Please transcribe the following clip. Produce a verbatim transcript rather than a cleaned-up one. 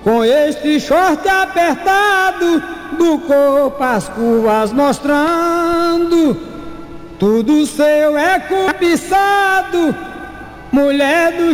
com este short apertado, do corpo as curvas mostrando, tudo seu é cobiçado, mulher do